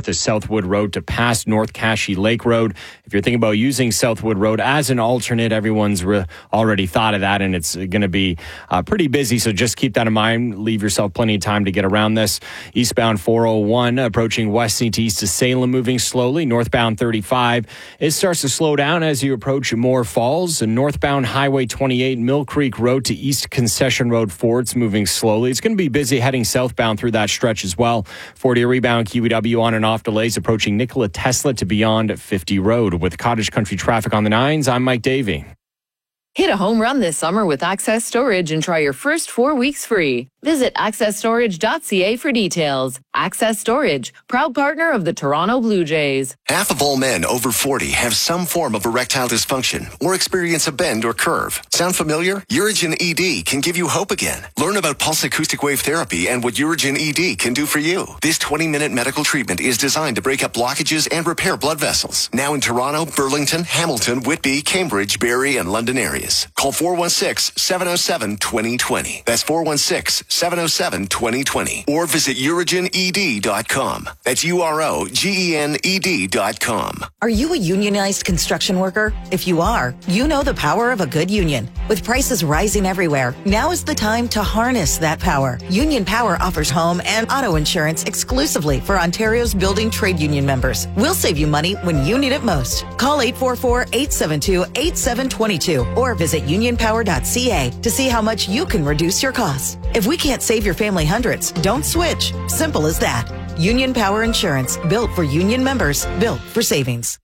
north of Southwood Road to past North Cashie Lake Road. If you're thinking about using Southwood Road as an alternate, everyone's already thought of that, and it's going to be pretty busy, so just keep that in mind. Leave yourself plenty of time to get around this. Eastbound 401 approaching West St. East to Salem, moving slowly. Northbound 35, it starts to slow down as you approach Moore Falls. And northbound Highway 28, Mill Creek Road to East Concession Road Fords, moving slowly. It's going to be busy heading southbound through that stretch as well. 40 rebound QEW on and off delays approaching Nikola Tesla to beyond 50 Road. With Cottage Country traffic on the 9s, I'm Mike Davey. Hit a home run this summer with Access Storage and try your first 4 weeks free. Visit accessstorage.ca for details. Access Storage, proud partner of the Toronto Blue Jays. Half of all men over 40 have some form of erectile dysfunction or experience a bend or curve. Sound familiar? Urigen ED can give you hope again. Learn about pulse acoustic wave therapy and what Urigen ED can do for you. This 20-minute medical treatment is designed to break up blockages and repair blood vessels. Now in Toronto, Burlington, Hamilton, Whitby, Cambridge, Barrie, and London areas. Call 416-707-2020. That's 416-707-2020. Or visit UrigenED.com. That's UROGENED.com. Are you a unionized construction worker? If you are, you know the power of a good union. With prices rising everywhere, now is the time to harness that power. Union Power offers home and auto insurance exclusively for Ontario's building trade union members. We'll save you money when you need it most. Call 844-872-8722 or visit unionpower.ca to see how much you can reduce your costs. If we can't save your family hundreds, don't switch. Simple as that. Union Power Insurance, built for union members, built for savings.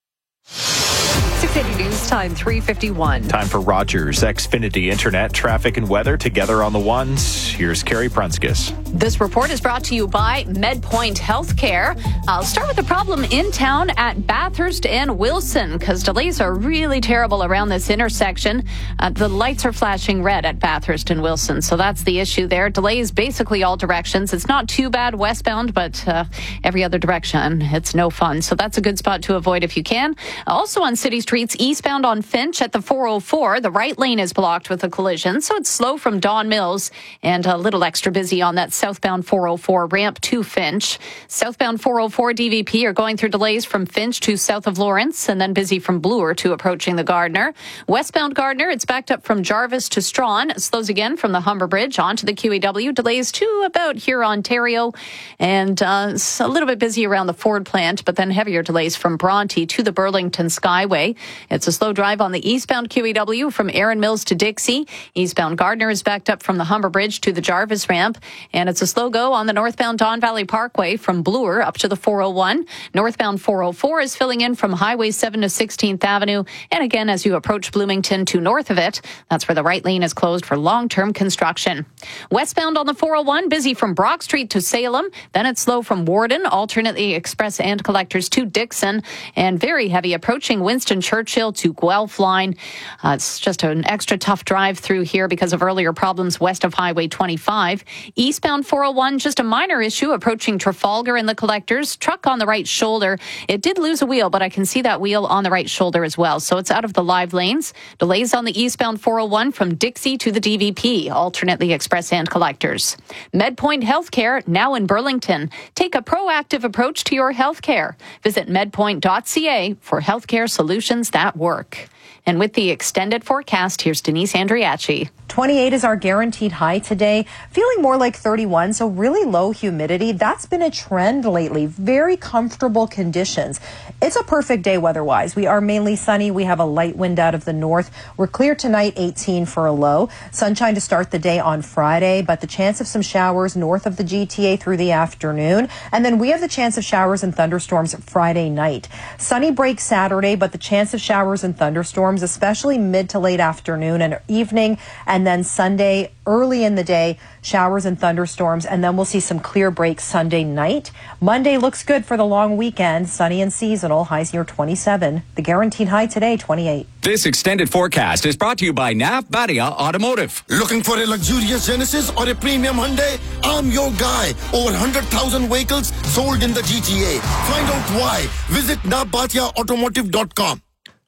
680 News Time, 3:51. Time for Rogers Xfinity Internet, traffic and weather together on the ones. Here's Carrie Prunskis. This report is brought to you by MedPoint Healthcare. I'll start with the problem in town at Bathurst and Wilson because delays are really terrible around this intersection. The lights are flashing red at Bathurst and Wilson, so that's the issue there. Delays basically all directions. It's not too bad westbound, but every other direction, it's no fun. So that's a good spot to avoid if you can. Also on city streets, eastbound on Finch at the 404, the right lane is blocked with a collision, so it's slow from Don Mills and a little extra busy on that southbound 404 ramp to Finch. Southbound 404 DVP are going through delays from Finch to south of Lawrence and then busy from Bloor to approaching the Gardiner. Westbound Gardiner, it's backed up from Jarvis to Strawn. It slows again from the Humber Bridge onto the QEW. Delays to about here, Ontario, and it's a little bit busy around the Ford plant, but then heavier delays from Bronte to the Burlington Skyway. It's a slow drive on the eastbound QEW from Erin Mills to Dixie. Eastbound Gardiner is backed up from the Humber Bridge to the Jarvis ramp, and it's a slow go on the northbound Don Valley Parkway from Bloor up to the 401. Northbound 404 is filling in from Highway 7 to 16th Avenue, and again as you approach Bloomington to north of it, that's where the right lane is closed for long-term construction. Westbound on the 401, busy from Brock Street to Salem, then it's slow from Warden, alternately express and collectors to Dixon, and very heavy approaching Winston Churchill to Guelph line. It's just an extra tough drive through here because of earlier problems west of Highway 25. Eastbound 401, just a minor issue approaching Trafalgar and the collectors. Truck on the right shoulder. It did lose a wheel, but I can see that wheel on the right shoulder as well. So it's out of the live lanes. Delays on the eastbound 401 from Dixie to the DVP, alternately express and collectors. MedPoint Healthcare, now in Burlington. Take a proactive approach to your healthcare. Visit medpoint.ca for healthcare solutions that work. And with the extended forecast, here's Denise Andriachi. 28 is our guaranteed high today. Feeling more like 31, so really low humidity. That's been a trend lately. Very comfortable conditions. It's a perfect day weather-wise. We are mainly sunny. We have a light wind out of the north. We're clear tonight, 18 for a low. Sunshine to start the day on Friday, but the chance of some showers north of the GTA through the afternoon. And then we have the chance of showers and thunderstorms Friday night. Sunny break Saturday, but the chance of showers and thunderstorms, especially mid to late afternoon and evening. And then Sunday, early in the day, showers and thunderstorms, and then we'll see some clear breaks Sunday night. Monday looks good for the long weekend, sunny and seasonal, highs near 27. The guaranteed high today, 28. This extended forecast is brought to you by Nav Badia Automotive. Looking for a luxurious Genesis or a premium Hyundai? I'm your guy. Over 100,000 vehicles sold in the GTA. Find out why. Visit navbatiaautomotive.com.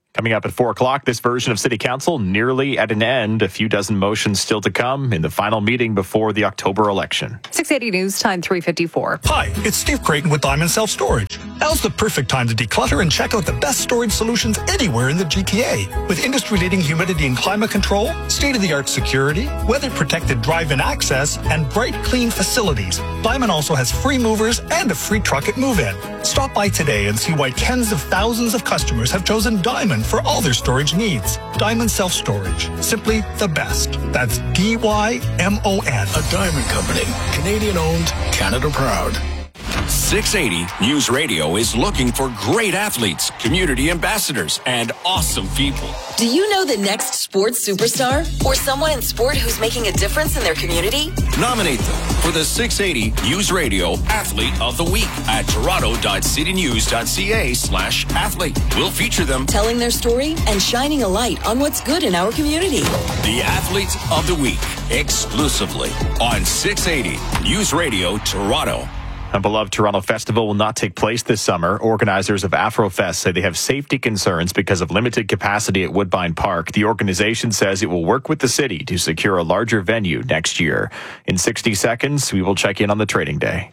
Coming up at 4 o'clock, this version of City Council nearly at an end. A few dozen motions still to come in the final meeting before the October election. 680 News Time 3:54. Hi, it's Steve Creighton with Diamond Self Storage. Now's the perfect time to declutter and check out the best storage solutions anywhere in the GTA. With industry-leading humidity and climate control, state-of-the-art security, weather-protected drive-in access, and bright, clean facilities, Diamond also has free movers and a free truck at move-in. Stop by today and see why tens of thousands of customers have chosen Diamond for all their storage needs. Diamond Self Storage. Simply the best. That's DYMON. A Diamond Company. Canadian-owned, Canada proud. 680 News Radio is looking for great athletes, community ambassadors, and awesome people. Do you know the next sports superstar? Or someone in sport who's making a difference in their community? Nominate them for the 680 News Radio Athlete of the Week at toronto.citynews.ca/athlete. We'll feature them telling their story and shining a light on what's good in our community. The Athlete of the Week, exclusively on 680 News Radio Toronto. A beloved Toronto festival will not take place this summer. Organizers of Afrofest say they have safety concerns because of limited capacity at Woodbine Park. The organization says it will work with the city to secure a larger venue next year. In 60 seconds, we will check in on the trading day.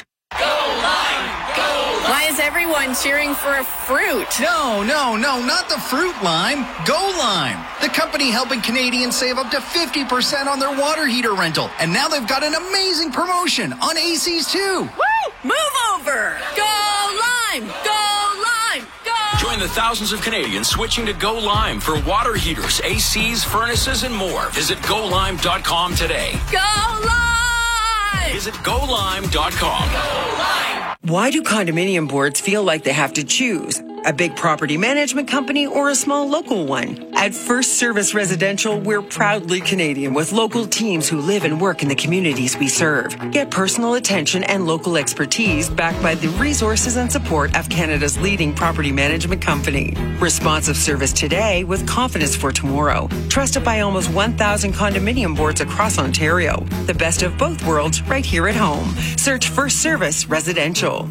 Why is everyone cheering for a fruit? No, not the fruit lime. Go Lime, the company helping Canadians save up to 50% on their water heater rental. And now they've got an amazing promotion on ACs too. Woo! Move over! Go Lime! Go Lime! Go! Join the thousands of Canadians switching to Go Lime for water heaters, ACs, furnaces, and more. Visit GoLime.com today. Go Lime! Visit GoLime.com. Go Lime! Why do condominium boards feel like they have to choose? A big property management company or a small local one? At First Service Residential, we're proudly Canadian with local teams who live and work in the communities we serve. Get personal attention and local expertise backed by the resources and support of Canada's leading property management company. Responsive service today with confidence for tomorrow. Trusted by almost 1,000 condominium boards across Ontario. The best of both worlds right here at home. Search First Service Residential.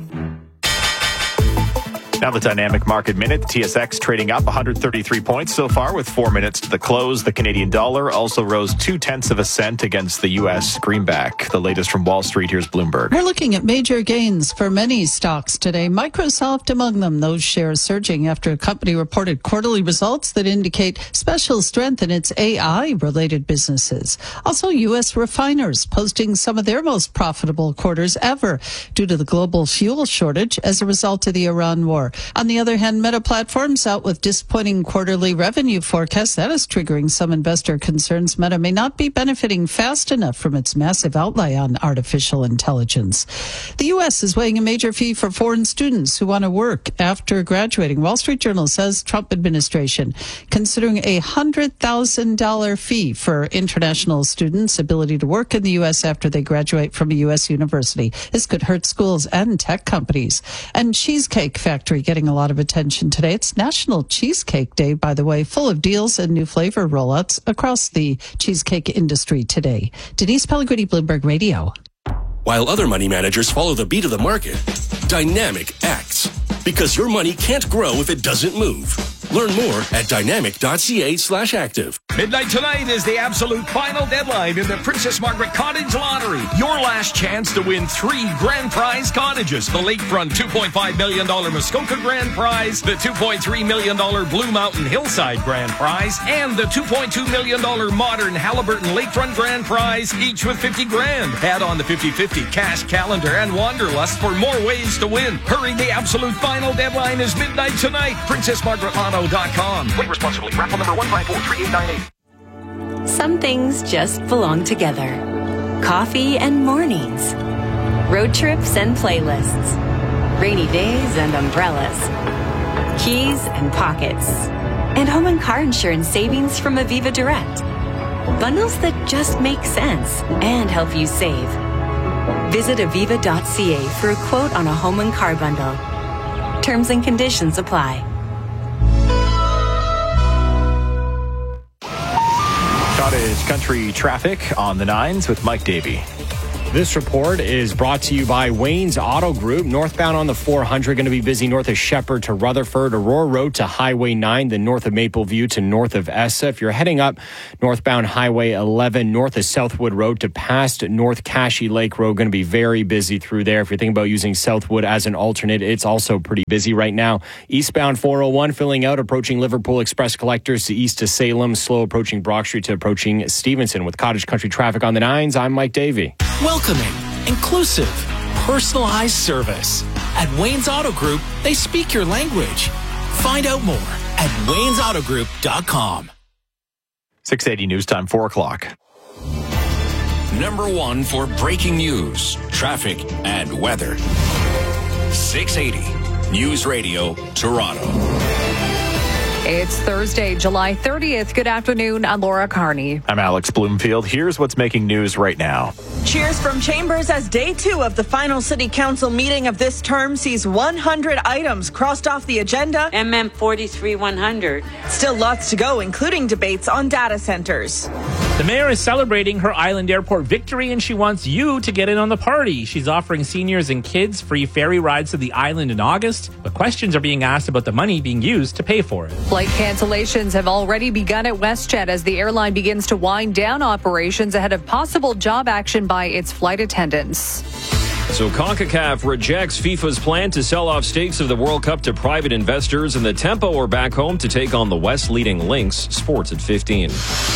Now the Dynamic Market Minute. The TSX trading up 133 points so far with 4 minutes to the close. The Canadian dollar also rose 0.2 cents against the U.S. greenback. The latest from Wall Street, here's Bloomberg. We're looking at major gains for many stocks today. Microsoft among them, those shares surging after a company reported quarterly results that indicate special strength in its AI-related businesses. Also, U.S. refiners posting some of their most profitable quarters ever due to the global fuel shortage as a result of the Iran war. On the other hand, Meta Platforms out with disappointing quarterly revenue forecasts. That is triggering some investor concerns. Meta may not be benefiting fast enough from its massive outlay on artificial intelligence. The U.S. is weighing a major fee for foreign students who want to work after graduating. Wall Street Journal says Trump administration considering a $100,000 fee for international students' ability to work in the U.S. after they graduate from a U.S. university. This could hurt schools and tech companies. And Cheesecake Factory getting a lot of attention today. It's National Cheesecake Day, by the way, full of deals and new flavor rollouts across the cheesecake industry today. Denise Pellegrini, Bloomberg Radio. While other money managers follow the beat of the market, Dynamic acts. Because your money can't grow if it doesn't move. Learn more at dynamic.ca/active. Midnight tonight is the absolute final deadline in the Princess Margaret Cottage Lottery. Your last chance to win 3 grand prize cottages. The lakefront $2.5 million Muskoka grand prize, the $2.3 million Blue Mountain Hillside grand prize, and the $2.2 million modern Halliburton lakefront grand prize, each with 50 grand. Add on the 50/50 cash calendar and Wanderlust for more ways to win. Hurry, the absolute final deadline is midnight tonight. PrincessMargaretLotto.com. Play responsibly. Raffle number 1543898. Some things just belong together. Coffee and mornings. Road trips and playlists. Rainy days and umbrellas. Keys and pockets. And home and car insurance savings from Aviva Direct. Bundles that just make sense and help you save. Visit aviva.ca for a quote on a home and car bundle. Terms and conditions apply. Cottage Country traffic on the 9s with Mike Davey. This report is brought to you by Wayne's Auto Group. Northbound on the 400, going to be busy north of Shepherd to Rutherford, Aurora Road to Highway 9, then north of Mapleview to north of Essa. If you're heading up northbound Highway 11, north of Southwood Road to past North Cashie Lake Road, going to be very busy through there. If you're thinking about using Southwood as an alternate, it's also pretty busy right now. Eastbound 401 filling out, approaching Liverpool Express Collectors to east to Salem, slow approaching Brock Street to approaching Stevenson. With Cottage Country traffic on the 9s, I'm Mike Davey. Welcoming, inclusive, personalized service. At Wayne's Auto Group, they speak your language. Find out more at waynesautogroup.com. 680 news time, 4 o'clock. Number 1 for breaking news, traffic, and weather. 680 News Radio, Toronto. It's Thursday, July 30th. Good afternoon. I'm Laura Carney. I'm Alex Bloomfield. Here's what's making news right now. Cheers from Chambers as day 2 of the final city council meeting of this term sees 100 items crossed off the agenda. MM 43-100. Still lots to go, including debates on data centers. The mayor is celebrating her Island Airport victory, and she wants you to get in on the party. She's offering seniors and kids free ferry rides to the island in August, but questions are being asked about the money being used to pay for it. Flight cancellations have already begun at WestJet as the airline begins to wind down operations ahead of possible job action by its flight attendants. So CONCACAF rejects FIFA's plan to sell off stakes of the World Cup to private investors, and the Tempo are back home to take on the West leading Lynx. Sports at 15.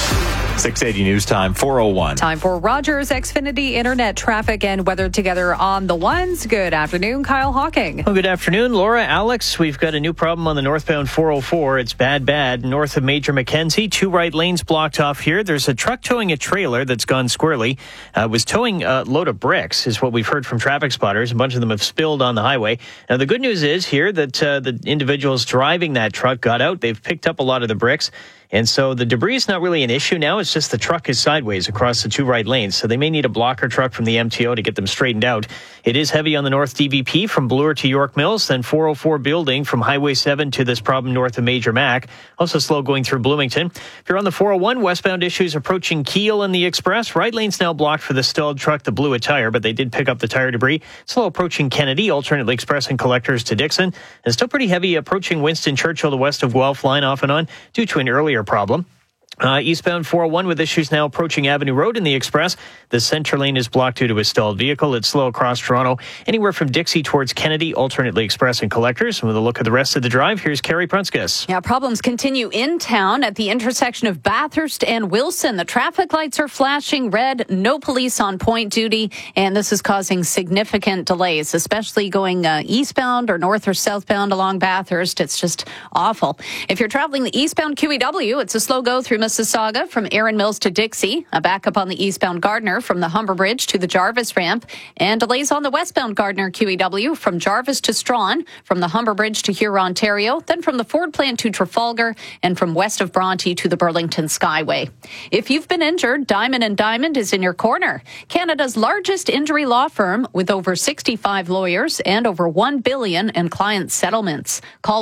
680 news time, 4:01. Time for Rogers Xfinity Internet traffic and weather together on the ones. Good afternoon, Kyle Hawking. Well, good afternoon, Laura, Alex. We've got a new problem on the northbound 404. It's bad. North of Major Mackenzie, 2 right lanes blocked off here. There's a truck towing a trailer that's gone squirrely. Was towing a load of bricks, is what we've heard from traffic spotters. A bunch of them have spilled on the highway. Now, the good news is here that the individuals driving that truck got out. They've picked up a lot of the bricks. And so the debris is not really an issue now. It's just the truck is sideways across the 2 right lanes. So they may need a blocker truck from the MTO to get them straightened out. It is heavy on the North DVP from Bloor to York Mills, then 404 building from Highway 7 to this problem north of Major Mac. Also slow going through Bloomington. If you're on the 401, westbound issues approaching Keele and the Express. Right lane's now blocked for the stalled truck that blew a tire, but they did pick up the tire debris. Slow approaching Kennedy, alternately Express and Collectors to Dixon. And still pretty heavy approaching Winston Churchill to west of Guelph line off and on due to an earlier problem. Eastbound 401 with issues now approaching Avenue Road in the Express. The center lane is blocked due to a stalled vehicle. It's slow across Toronto, anywhere from Dixie towards Kennedy, alternately Express and Collectors. And with a look at the rest of the drive, here's Carrie Prunskis. Yeah, problems continue in town at the intersection of Bathurst and Wilson. The traffic lights are flashing red, no police on point duty, and this is causing significant delays, especially going eastbound or north or southbound along Bathurst. It's just awful. If you're traveling the eastbound QEW, it's a slow go through Mississauga from Erin Mills to Dixie, a backup on the eastbound Gardner from the Humber Bridge to the Jarvis ramp, and delays on the westbound Gardner QEW from Jarvis to Strawn, from the Humber Bridge to Huron, Ontario, then from the Ford plant to Trafalgar, and from west of Bronte to the Burlington Skyway. If you've been injured, Diamond & Diamond is in your corner. Canada's largest injury law firm with over 65 lawyers and over $1 billion in client settlements. Call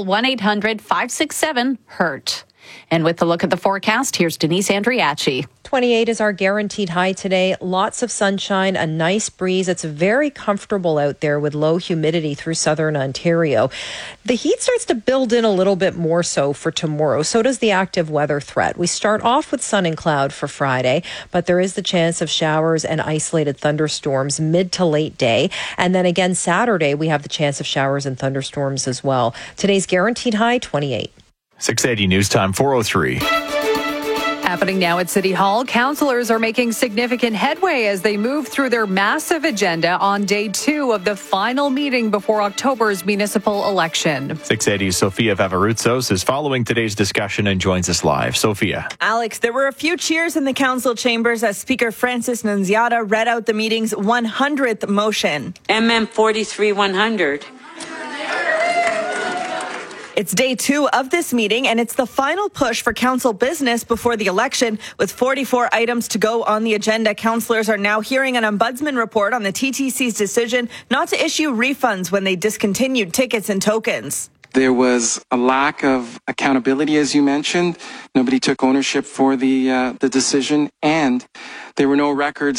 1-800-567-HURT. And with the look at the forecast, here's Denise Andriachi. 28 is our guaranteed high today. Lots of sunshine, a nice breeze. It's very comfortable out there with low humidity through southern Ontario. The heat starts to build in a little bit more so for tomorrow. So does the active weather threat. We start off with sun and cloud for Friday, but there is the chance of showers and isolated thunderstorms mid to late day. And then again, Saturday, we have the chance of showers and thunderstorms as well. Today's guaranteed high, 28. 680 news time, 4:03. Happening now at City Hall, councillors are making significant headway as they move through their massive agenda on day 2 of the final meeting before October's municipal election. 680's Sophia Vavaroutsos is following today's discussion and joins us live. Sophia. Alex, there were a few cheers in the council chambers as Speaker Francis Nunziata read out the meeting's 100th motion. MM 43-100. It's day 2 of this meeting, and it's the final push for council business before the election. With 44 items to go on the agenda, councillors are now hearing an ombudsman report on the TTC's decision not to issue refunds when they discontinued tickets and tokens. There was a lack of accountability, as you mentioned. Nobody took ownership for the decision, and there were no records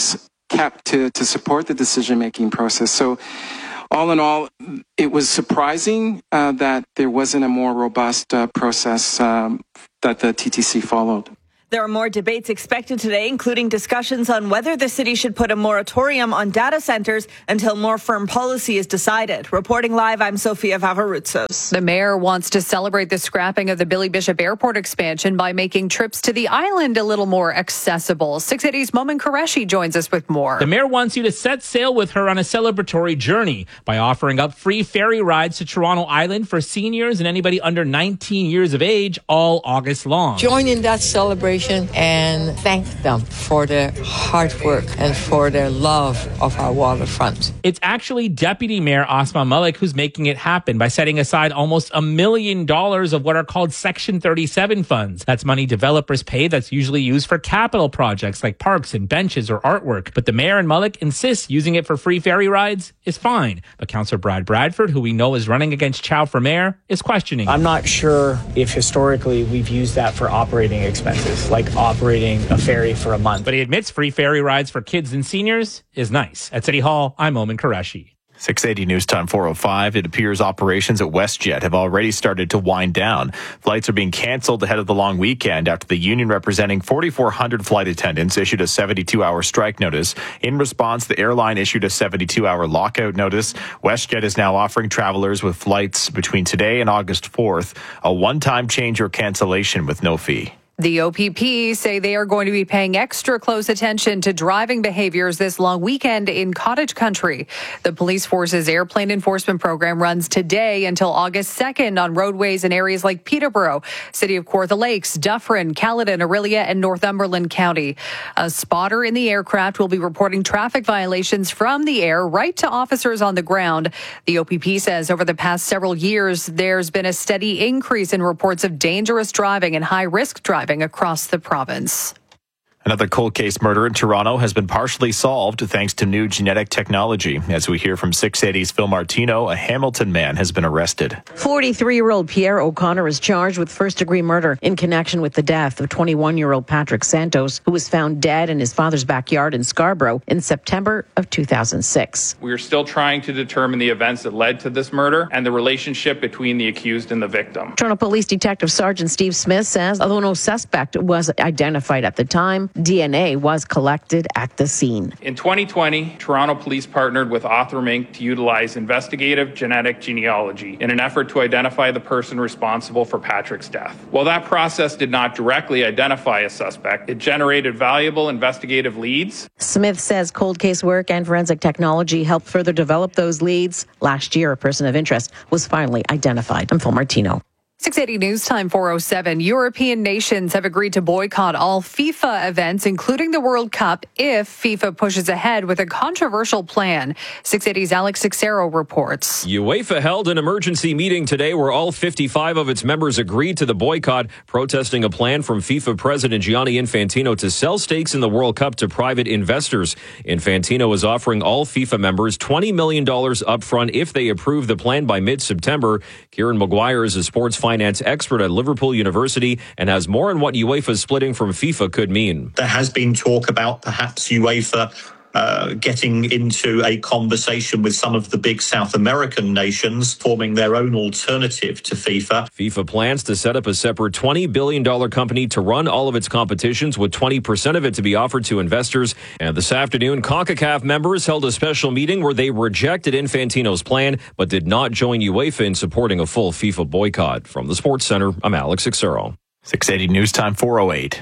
kept to support the decision-making process. So all in all, it was surprising that there wasn't a more robust process that the TTC followed. There are more debates expected today, including discussions on whether the city should put a moratorium on data centers until more firm policy is decided. Reporting live, I'm Sofia Vavarutsos. The mayor wants to celebrate the scrapping of the Billy Bishop Airport expansion by making trips to the island a little more accessible. 680's Momin Qureshi joins us with more. The mayor wants you to set sail with her on a celebratory journey by offering up free ferry rides to Toronto Island for seniors and anybody under 19 years of age all August long. Join in that celebration and thank them for their hard work and for their love of our waterfront. It's actually Deputy Mayor Asma Malik who's making it happen by setting aside almost $1 million of what are called Section 37 funds. That's money developers pay that's usually used for capital projects like parks and benches or artwork. But the mayor and Malik insists using it for free ferry rides is fine. But Councillor Brad Bradford, who we know is running against Chow for mayor, is questioning. I'm not sure if historically we've used that for operating expenses, like operating a ferry for a month. But he admits free ferry rides for kids and seniors is nice. At City Hall, I'm Momin Qureshi. 680 News Time 4:05. It appears operations at WestJet have already started to wind down. Flights are being canceled ahead of the long weekend after the union representing 4,400 flight attendants issued a 72-hour strike notice. In response, the airline issued a 72-hour lockout notice. WestJet is now offering travelers with flights between today and August 4th a one-time change or cancellation with no fee. The OPP say they are going to be paying extra close attention to driving behaviors this long weekend in cottage country. The police force's airplane enforcement program runs today until August 2nd on roadways in areas like Peterborough, City of Kawartha Lakes, Dufferin, Caledon, Orillia, and Northumberland County. A spotter in the aircraft will be reporting traffic violations from the air right to officers on the ground. The OPP says over the past several years, there's been a steady increase in reports of dangerous driving and high-risk driving across the province. Another cold case murder in Toronto has been partially solved thanks to new genetic technology. As we hear from 680's Phil Martino, a Hamilton man has been arrested. 43-year-old Pierre O'Connor is charged with first-degree murder in connection with the death of 21-year-old Patrick Santos, who was found dead in his father's backyard in Scarborough in September of 2006. We are still trying to determine the events that led to this murder and the relationship between the accused and the victim. Toronto Police Detective Sergeant Steve Smith says although no suspect was identified at the time, DNA was collected at the scene. In 2020, Toronto Police partnered with Othram Inc. to utilize investigative genetic genealogy in an effort to identify the person responsible for Patrick's death. While that process did not directly identify a suspect, it generated valuable investigative leads. Smith says cold case work and forensic technology helped further develop those leads. Last year, a person of interest was finally identified. I'm Phil Martino. 680 News Time 4:07. European nations have agreed to boycott all FIFA events, including the World Cup, if FIFA pushes ahead with a controversial plan. 680's Alex Sixero reports. UEFA held an emergency meeting today where all 55 of its members agreed to the boycott, protesting a plan from FIFA President Gianni Infantino to sell stakes in the World Cup to private investors. Infantino is offering all FIFA members $20 million upfront if they approve the plan by mid-September. Kieran Maguire is a sports finance expert at Liverpool University and has more on what UEFA splitting from FIFA could mean. There has been talk about perhaps UEFA getting into a conversation with some of the big South American nations, forming their own alternative to FIFA. FIFA plans to set up a separate $20 billion company to run all of its competitions, with 20% of it to be offered to investors. And this afternoon, CONCACAF members held a special meeting where they rejected Infantino's plan, but did not join UEFA in supporting a full FIFA boycott. From the Sports Center, I'm Alex Sixero. 680 News Time 4:08.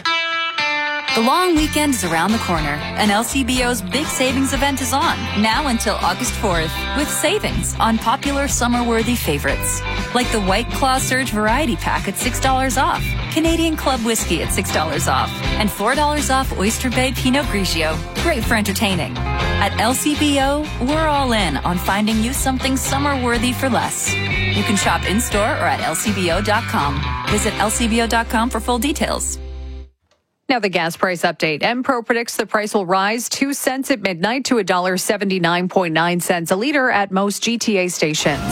The long weekend is around the corner, and LCBO's big savings event is on, now until August 4th, with savings on popular summer-worthy favorites, like the White Claw Surge Variety Pack at $6 off, Canadian Club Whiskey at $6 off, and $4 off Oyster Bay Pinot Grigio. Great for entertaining. At LCBO, we're all in on finding you something summer-worthy for less. You can shop in-store or at lcbo.com. Visit lcbo.com for full details. Now the gas price update. Empro predicts the price will rise 2 cents at midnight to $1.79.9 a liter at most GTA stations.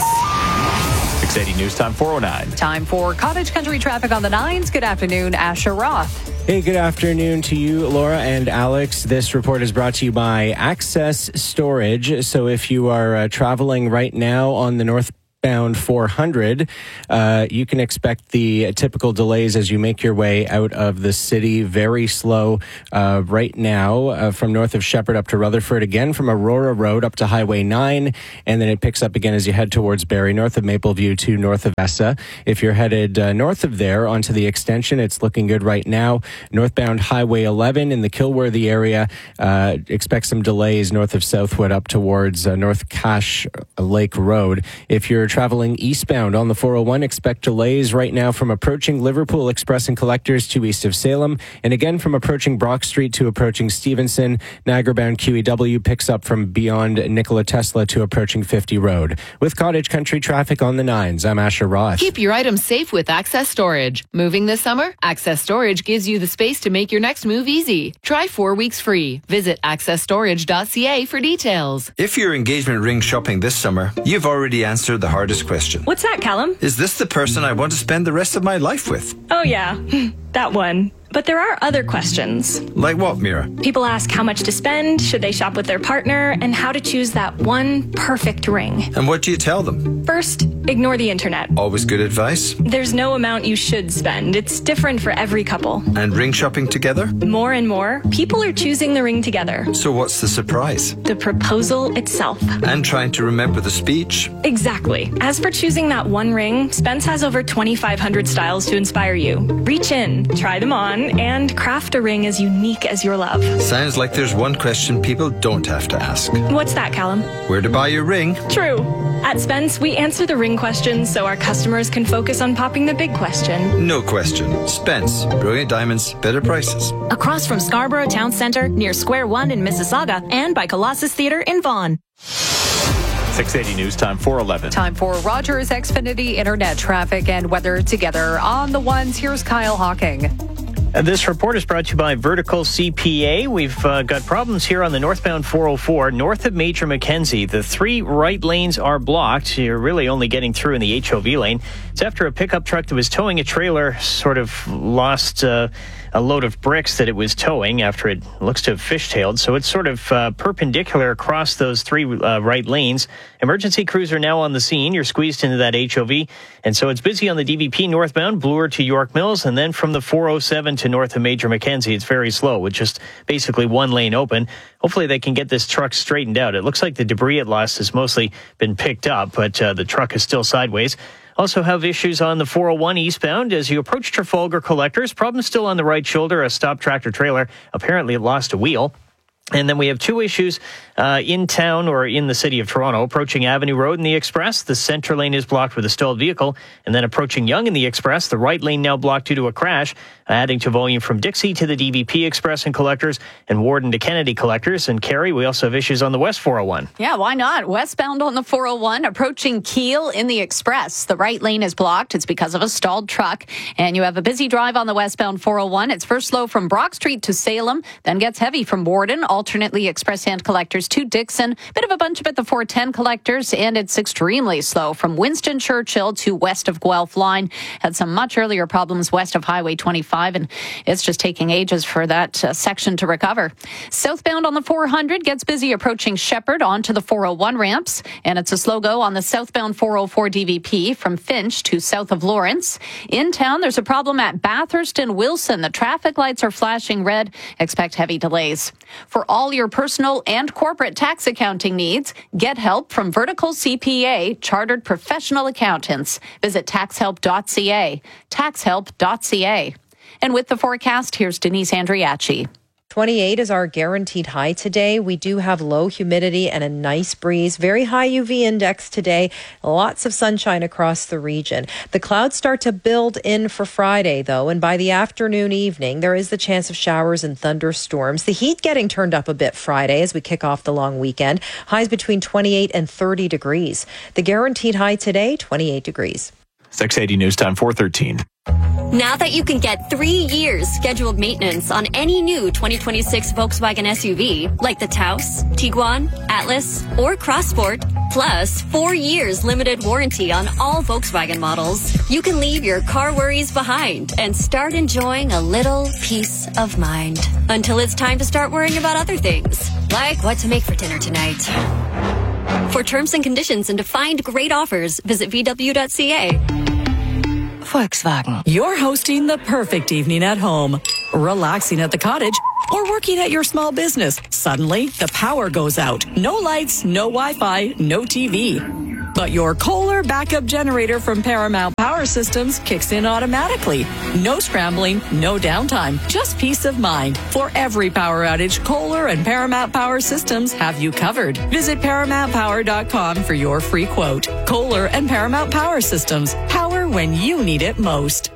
680 News Time 4:09. Time for Cottage Country traffic on the 9s. Good afternoon, Asher Roth. Hey, good afternoon to you, Laura and Alex. This report is brought to you by Access Storage. So if you are traveling right now on the northbound 400, you can expect the typical delays as you make your way out of the city. Very slow right now from north of Shepherd up to Rutherford, again from Aurora Road up to Highway 9, and then it picks up again as you head towards Barrie, north of Mapleview to north of Essa. If you're headed north of there onto the extension, it's looking good right now. Northbound Highway 11 in the Kilworthy area, expect some delays north of Southwood up towards North Cache Lake Road. If you're traveling eastbound on the 401, expect delays right now from approaching Liverpool Express and Collectors to east of Salem, and again from approaching Brock Street to approaching Stevenson. Niagara-bound QEW picks up from beyond Nikola Tesla to approaching 50 Road. With Cottage Country traffic on the 9s, I'm Asher Roth. Keep your items safe with Access Storage. Moving this summer? Access Storage gives you the space to make your next move easy. Try 4 weeks free. Visit accessstorage.ca for details. If you're engagement ring shopping this summer, you've already answered the hardest question. What's that, Callum? Is this the person I want to spend the rest of my life with? Oh, yeah, that one. But there are other questions. Like what, Mira? People ask how much to spend, should they shop with their partner, and how to choose that one perfect ring. And what do you tell them? First, ignore the internet. Always good advice. There's no amount you should spend. It's different for every couple. And ring shopping together? More and more, people are choosing the ring together. So what's the surprise? The proposal itself. And trying to remember the speech? Exactly. As for choosing that one ring, Spence has over 2,500 styles to inspire you. Reach in, try them on, and craft a ring as unique as your love. Sounds like there's one question people don't have to ask. What's that, Callum? Where to buy your ring? True. At Spence, we answer the ring questions so our customers can focus on popping the big question. No question. Spence. Brilliant diamonds, better prices. Across from Scarborough Town Centre, near Square One in Mississauga, and by Colossus Theatre in Vaughan. 680 News Time, 4:11. Time for Rogers Xfinity Internet traffic and weather together on the ones. Here's Kyle Hawking. This report is brought to you by Vertical CPA. We've got problems here on the northbound 404, north of Major Mackenzie. The 3 right lanes are blocked. You're really only getting through in the HOV lane. It's after a pickup truck that was towing a trailer sort of lost a load of bricks that it was towing after it looks to have fishtailed. So it's sort of perpendicular across those 3 right lanes. Emergency crews are now on the scene. You're squeezed into that HOV. And so it's busy on the DVP northbound, Bloor to York Mills, and then from the 407 to north of Major Mackenzie, it's very slow with just basically 1 lane open. Hopefully they can get this truck straightened out. It looks like the debris it lost has mostly been picked up, but the truck is still sideways. Also have issues on the 401 eastbound as you approach Trafalgar Collectors. Problem still on the right shoulder. A stopped tractor trailer apparently lost a wheel. And then we have 2 issues in town or in the city of Toronto. Approaching Avenue Road in the Express, the center lane is blocked with a stalled vehicle. And then approaching Yonge in the Express, the right lane now blocked due to a crash, adding to volume from Dixie to the DVP Express and Collectors and Warden to Kennedy Collectors. And Carrie, we also have issues on the West 401. Yeah, why not? Westbound on the 401, approaching Keele in the Express. The right lane is blocked. It's because of a stalled truck. And you have a busy drive on the westbound 401. It's first slow from Brock Street to Salem, then gets heavy from Warden, alternately Express Hand Collectors to Dixon. Bit of a bunch up at the 410 Collectors, and it's extremely slow from Winston Churchill to west of Guelph Line. Had some much earlier problems west of Highway 25, and it's just taking ages for that section to recover. Southbound on the 400 gets busy approaching Shepherd onto the 401 ramps, and it's a slow go on the southbound 404 DVP from Finch to south of Lawrence. In town, there's a problem at Bathurst and Wilson. The traffic lights are flashing red. Expect heavy delays. For all your personal and corporate tax accounting needs, get help from Vertical CPA, chartered professional accountants. Visit taxhelp.ca, taxhelp.ca. And with the forecast, here's Denise Andriachi. 28 is our guaranteed high today. We do have low humidity and a nice breeze. Very high UV index today. Lots of sunshine across the region. The clouds start to build in for Friday, though, and by the afternoon, evening, there is the chance of showers and thunderstorms. The heat getting turned up a bit Friday as we kick off the long weekend. Highs between 28 and 30 degrees. The guaranteed high today, 28 degrees. 680 News Time, 4:13. Now that you can get 3 years scheduled maintenance on any new 2026 Volkswagen SUV, like the Taos, Tiguan, Atlas, or Crossport, plus 4 years limited warranty on all Volkswagen models, you can leave your car worries behind and start enjoying a little peace of mind. Until it's time to start worrying about other things, like what to make for dinner tonight. For terms and conditions and to find great offers, visit VW.ca. Volkswagen. You're hosting the perfect evening at home, relaxing at the cottage, or working at your small business. Suddenly, the power goes out. No lights, no Wi-Fi, no TV. But your Kohler backup generator from Paramount Power Systems kicks in automatically. No scrambling, no downtime, just peace of mind. For every power outage, Kohler and Paramount Power Systems have you covered. Visit ParamountPower.com for your free quote. Kohler and Paramount Power Systems. Power when you need it most.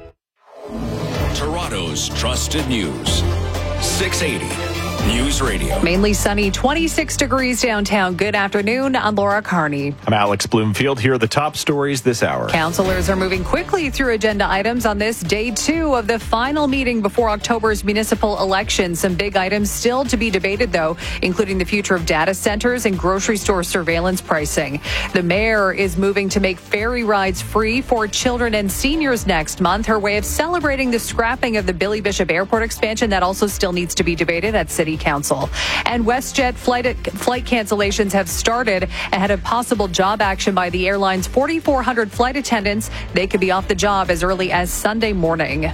Toronto's trusted news. 680 News Radio. Mainly sunny, 26 degrees downtown. Good afternoon. I'm Laura Carney. I'm Alex Bloomfield. Here are the top stories this hour. Councillors are moving quickly through agenda items on this day 2 of the final meeting before October's municipal election. Some big items still to be debated, though, including the future of data centers and grocery store surveillance pricing. The mayor is moving to make ferry rides free for children and seniors next month. Her way of celebrating the scrapping of the Billy Bishop Airport expansion that also still needs to be debated at City Council. And WestJet flight cancellations have started ahead of possible job action by the airline's 4,400 flight attendants. They could be off the job as early as Sunday morning.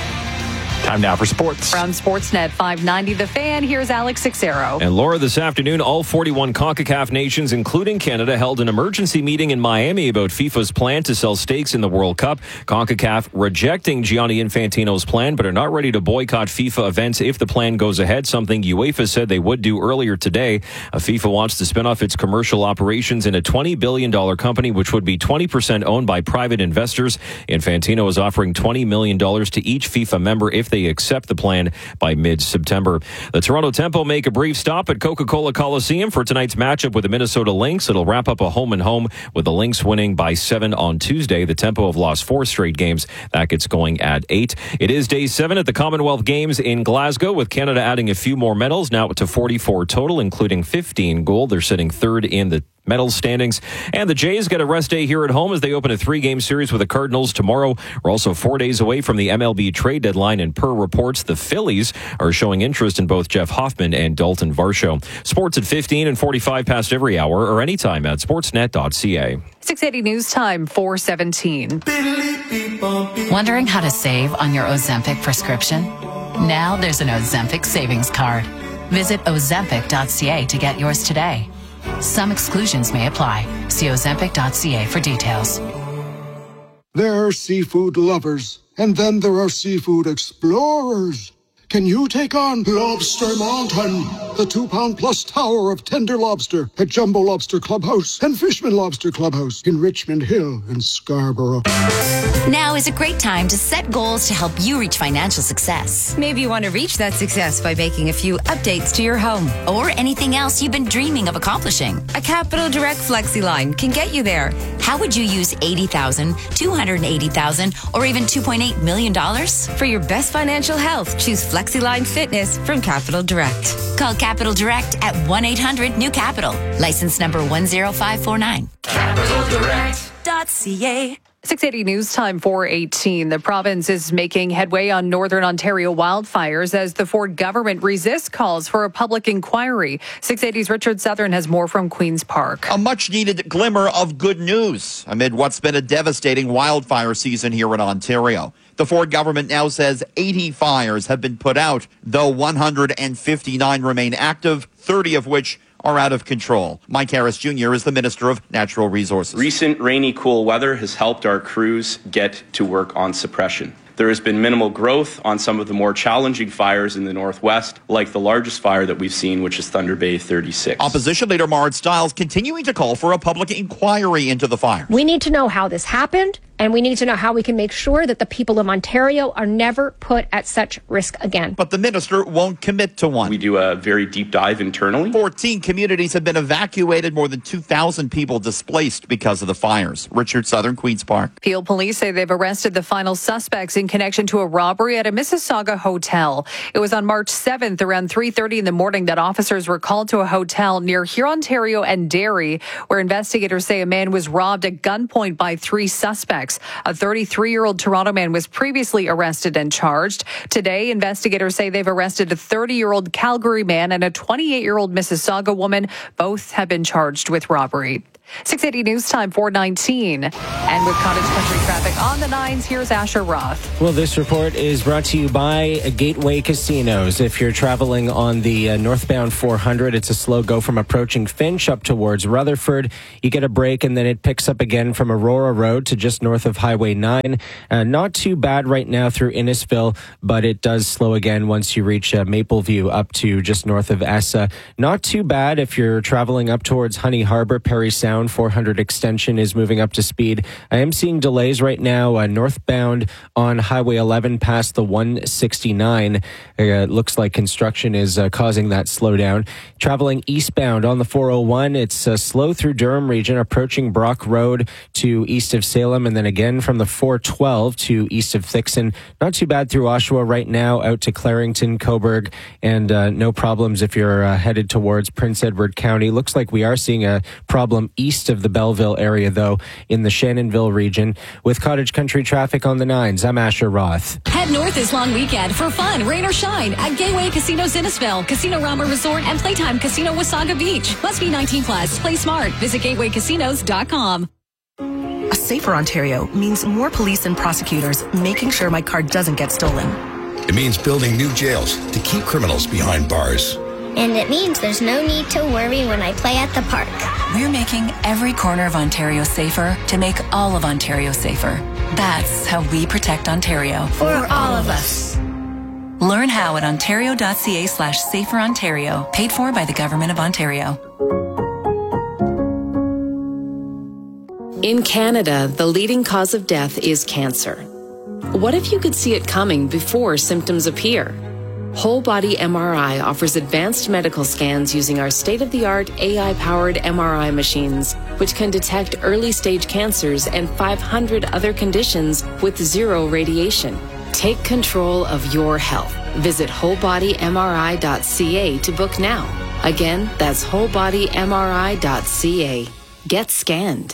Time now for sports. From Sportsnet 590 The Fan, here's Alex Sixero. And Laura, this afternoon, all 41 CONCACAF nations, including Canada, held an emergency meeting in Miami about FIFA's plan to sell stakes in the World Cup. CONCACAF rejecting Gianni Infantino's plan, but are not ready to boycott FIFA events if the plan goes ahead, something UEFA said they would do earlier today. FIFA wants to spin off its commercial operations in a $20 billion company, which would be 20% owned by private investors. Infantino is offering $20 million to each FIFA member if they accept the plan by mid-September. The Toronto Tempo make a brief stop at Coca-Cola Coliseum for tonight's matchup with the Minnesota Lynx. It'll wrap up a home-and-home with the Lynx winning by 7 on Tuesday. The Tempo have lost 4 straight games. That gets going at 8. It is day 7 at the Commonwealth Games in Glasgow, with Canada adding a few more medals, now to 44 total, including 15 gold. They're sitting 3rd in the medal standings. And the Jays get a rest day here at home as they open a 3-game series with the Cardinals tomorrow. We're also 4 days away from the MLB trade deadline, and per reports, the Phillies are showing interest in both Jeff Hoffman and Dalton Varsho. Sports at 15 and 45 past every hour or anytime at sportsnet.ca. 680 News Time, 4:17. Wondering how to save on your Ozempic prescription? Now there's an Ozempic savings card. Visit ozempic.ca to get yours today. Some exclusions may apply. See ozempic.ca for details. There are seafood lovers, and then there are seafood explorers. Can you take on Lobster Mountain, the 2-pound-plus tower of tender lobster at Jumbo Lobster Clubhouse and Fishman Lobster Clubhouse in Richmond Hill and Scarborough? Now is a great time to set goals to help you reach financial success. Maybe you want to reach that success by making a few updates to your home. Or anything else you've been dreaming of accomplishing. A Capital Direct Flexi line can get you there. How would you use $80,000, $280,000, or even $2.8 million? For your best financial health, choose FlexiLine Fitness from Capital Direct. Call Capital Direct at 1-800-NEW-CAPITAL. License number 10549. CapitalDirect.ca. 680 News Time, 4:18. The province is making headway on Northern Ontario wildfires as the Ford government resists calls for a public inquiry. 680's Richard Southern has more from Queen's Park. A much-needed glimmer of good news amid what's been a devastating wildfire season here in Ontario. The Ford government now says 80 fires have been put out, though 159 remain active, 30 of which are out of control. Mike Harris Jr. is the Minister of Natural Resources. Recent rainy, cool weather has helped our crews get to work on suppression. There has been minimal growth on some of the more challenging fires in the northwest, like the largest fire that we've seen, which is Thunder Bay 36. Opposition Leader Marit Stiles continuing to call for a public inquiry into the fire. We need to know how this happened And we need to know how we can make sure that the people of Ontario are never put at such risk again. But the minister won't commit to one. We do a very deep dive internally. 14 communities have been evacuated, more than 2,000 people displaced because of the fires. Richard Southern, Queen's Park. Peel police say they've arrested the final suspects in connection to a robbery at a Mississauga hotel. It was on March 7th around 3:30 in the morning that officers were called to a hotel near Hurontario and Derry, where investigators say a man was robbed at gunpoint by 3 suspects. A 33-year-old Toronto man was previously arrested and charged. Today, investigators say they've arrested a 30-year-old Calgary man and a 28-year-old Mississauga woman. Both have been charged with robbery. 680 News Time 4:19. And with Cottage Country traffic on the 9s, here's Asher Roth. Well, this report is brought to you by Gateway Casinos. If you're traveling on the northbound 400, it's a slow go from approaching Finch up towards Rutherford. You get a break and then it picks up again from Aurora Road to just north of Highway 9. Not too bad right now through Innisfil, but it does slow again once you reach Mapleview up to just north of Essa. Not too bad if you're traveling up towards Honey Harbor, Perry Sound. 400 extension is moving up to speed. I am seeing delays right now northbound on Highway 11 past the 169. It looks like construction is causing that slowdown. Traveling eastbound on the 401, it's slow through Durham region, approaching Brock Road to east of Salem, and then again from the 412 to east of Thixon. Not too bad through Oshawa right now, out to Clarington, Cobourg, and no problems if you're headed towards Prince Edward County. Looks like we are seeing a problem east of the Belleville area, though, in the Shannonville region. With Cottage Country traffic on the 9s, I'm Asher Roth. Head north this long weekend for fun, rain or shine, at Gateway Casinos Innisfil, Casino Rama Resort, and Playtime Casino Wasaga Beach. Must be 19 plus. Play smart. Visit gatewaycasinos.com. A safer Ontario means more police and prosecutors making sure my car doesn't get stolen. It means building new jails to keep criminals behind bars. And it means there's no need to worry when I play at the park. We're making every corner of Ontario safer to make all of Ontario safer. That's how we protect Ontario. For all of us. Learn how at ontario.ca/saferontario. Paid for by the Government of Ontario. In Canada, the leading cause of death is cancer. What if you could see it coming before symptoms appear? Whole Body MRI offers advanced medical scans using our state-of-the-art AI-powered MRI machines, which can detect early-stage cancers and 500 other conditions with zero radiation. Take control of your health. Visit wholebodymri.ca to book now. Again, that's wholebodymri.ca. Get scanned.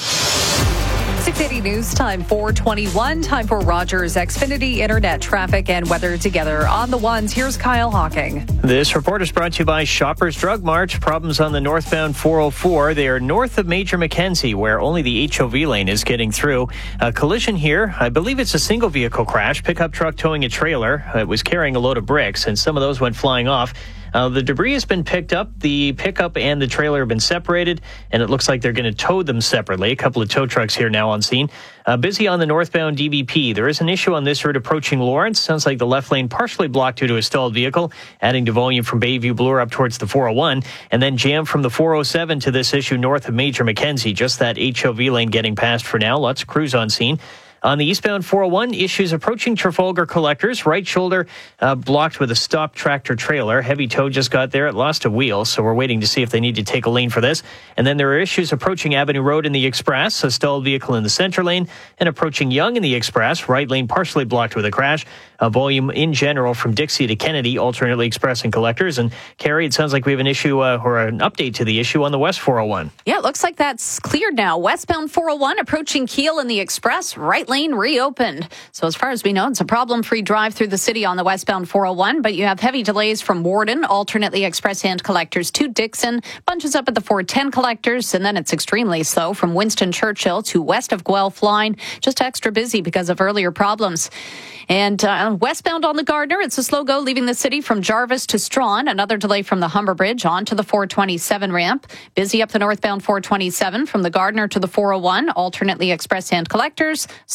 680 News Time 4:21. Time for Rogers Xfinity Internet traffic and weather together. On the 1s, here's Kyle Hawking. This report is brought to you by Shoppers Drug Mart. Problems on the northbound 404. They are north of Major Mackenzie, where only the HOV lane is getting through. A collision here. I believe it's a single vehicle crash. Pickup truck towing a trailer. It was carrying a load of bricks, and some of those went flying off. The debris has been picked up. The pickup and the trailer have been separated, and it looks like they're going to tow them separately. A couple of tow trucks here now on scene. Busy on the northbound DVP. There is an issue on this route approaching Lawrence. Sounds like the left lane partially blocked due to a stalled vehicle, adding to volume from Bayview Bloor up towards the 401, and then jam from the 407 to this issue north of Major Mackenzie. Just that HOV lane getting past for now. Lots of crews on scene. On the eastbound 401, issues approaching Trafalgar Collectors. Right shoulder blocked with a stopped tractor trailer. Heavy tow just got there. It lost a wheel, so we're waiting to see if they need to take a lane for this. And then there are issues approaching Avenue Road in the Express. A stalled vehicle in the center lane. And approaching Yonge in the Express. Right lane partially blocked with a crash. Volume in general from Dixie to Kennedy, alternately Express and Collectors. And Carrie, it sounds like we have an issue or an update to the issue on the West 401. Yeah, it looks like that's cleared now. Westbound 401 approaching Kiel in the Express. Right lane reopened. So as far as we know, it's a problem-free drive through the city on the westbound 401, but you have heavy delays from Warden, alternately Express and Collectors to Dixon, bunches up at the 410 Collectors, and then it's extremely slow from Winston Churchill to west of Guelph Line. Just extra busy because of earlier problems. And westbound on the Gardner, it's a slow go leaving the city from Jarvis to Strawn. Another delay from the Humber Bridge onto the 427 ramp. Busy up the northbound 427 from the Gardner to the 401, alternately Express and Collectors. Slow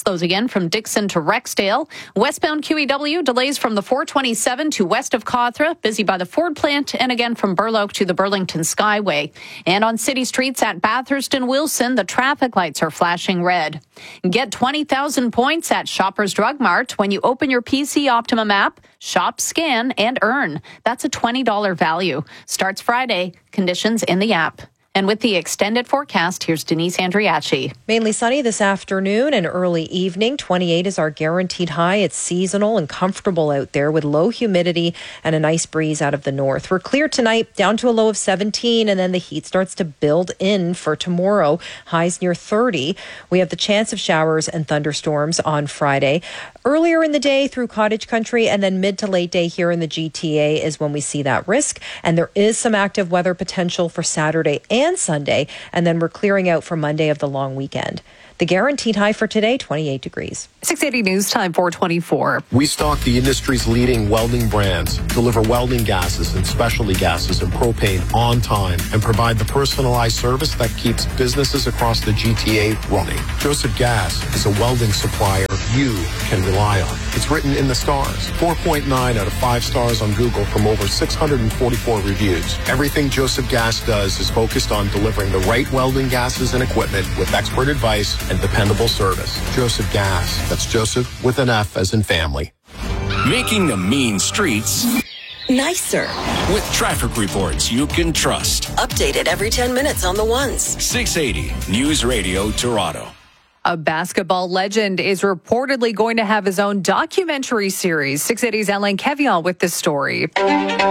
Those again from Dixon to Rexdale. Westbound QEW, delays from the 427 to west of Cawthra, busy by the Ford plant, and again from Burloak to the Burlington Skyway. And on city streets at Bathurst and Wilson, the traffic lights are flashing red. Get 20,000 points at Shoppers Drug Mart when you open your PC Optimum app, shop, scan, and earn. That's a $20 value. Starts Friday. Conditions in the app. And with the extended forecast, here's Denise Andriachi. Mainly sunny this afternoon and early evening. 28 is our guaranteed high. It's seasonal and comfortable out there with low humidity and a nice breeze out of the north. We're clear tonight, down to a low of 17, and then the heat starts to build in for tomorrow. Highs near 30. We have the chance of showers and thunderstorms on Friday. Earlier in the day through cottage country, and then mid to late day here in the GTA is when we see that risk. And there is some active weather potential for Saturday and Sunday, and then we're clearing out for Monday of the long weekend. The guaranteed high for today, 28 degrees. 680 News Time, 424. We stock the industry's leading welding brands, deliver welding gases and specialty gases and propane on time, and provide the personalized service that keeps businesses across the GTA running. Joseph Gas is a welding supplier you can rely on. It's written in the stars. 4.9 out of 5 stars on Google from over 644 reviews. Everything Joseph Gas does is focused on delivering the right welding gases and equipment with expert advice and dependable service. Joseph Gas. That's Joseph with an F as in family. Making the mean streets nicer with traffic reports you can trust. Updated every 10 minutes on the ones. 680 News Radio Toronto. A basketball legend is reportedly going to have his own documentary series. 680's Alain Kevion with this story. To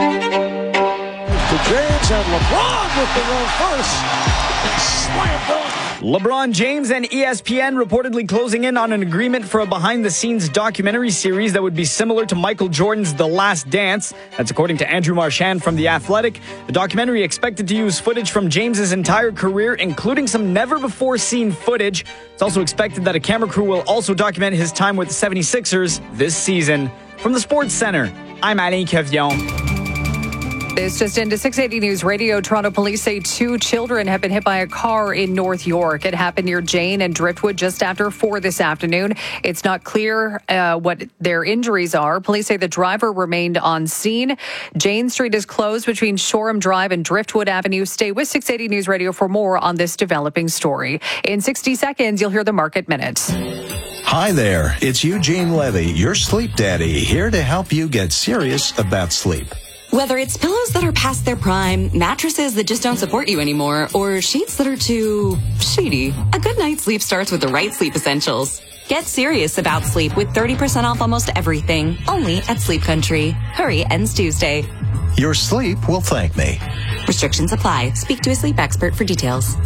James and LeBron with the roll first. Slam dunk. LeBron James and ESPN reportedly closing in on an agreement for a behind-the-scenes documentary series that would be similar to Michael Jordan's The Last Dance. That's according to Andrew Marchand from The Athletic. The documentary expected to use footage from James's entire career, including some never-before-seen footage. It's also expected that a camera crew will also document his time with the 76ers this season. From the Sports Center, I'm Alain Kevion. This just into 680 News Radio. Toronto police say 2 children have been hit by a car in North York. It happened near Jane and Driftwood just after 4 this afternoon. It's not clear what their injuries are. Police say the driver remained on scene. Jane Street is closed between Shoreham Drive and Driftwood Avenue. Stay with 680 News Radio for more on this developing story. In 60 seconds, you'll hear the Market Minutes. Hi there. It's Eugene Levy, your sleep daddy, here to help you get serious about sleep. Whether it's pillows that are past their prime, mattresses that just don't support you anymore, or sheets that are too sheety, a good night's sleep starts with the right sleep essentials. Get serious about sleep with 30% off almost everything, only at Sleep Country. Hurry, ends Tuesday. Your sleep will thank me. Restrictions apply. Speak to a sleep expert for details.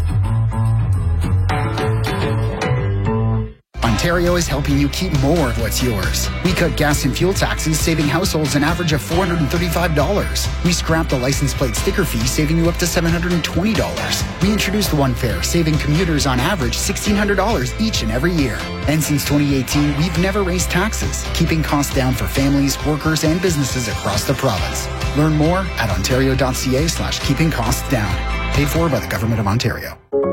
Ontario is helping you keep more of what's yours. We cut gas and fuel taxes, saving households an average of $435. We scrapped the license plate sticker fee, saving you up to $720. We introduced One Fare, saving commuters on average $1,600 each and every year. And since 2018, we've never raised taxes, keeping costs down for families, workers, and businesses across the province. Learn more at ontario.ca/keeping costs down. Paid for by the Government of Ontario.